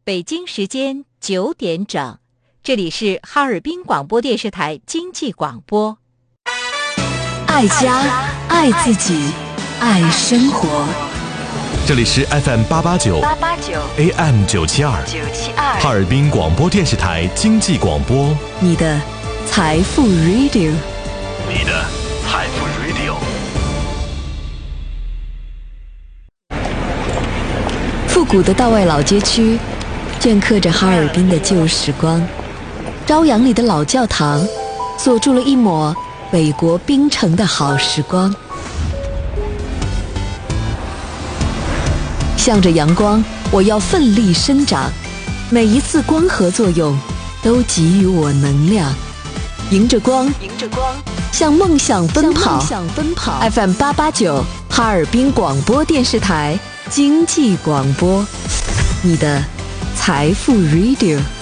北京时间9点整，这里是哈尔滨广播电视台经济广播。 爱家，爱自己，爱生活。 这里是 FM889 AM972 哈尔滨广播电视台经济广播， 你的财富 Radio， 你的财富 Radio。 复古的道外老街区镌刻着哈尔滨的旧时光，朝阳里的老教堂锁住了一抹北国冰城的好时光。向着阳光，我要奋力生长，每一次光合作用都给予我能量，迎着光向梦想奔跑。FM889 哈尔滨广播电视台经济广播，你的财富 Radio。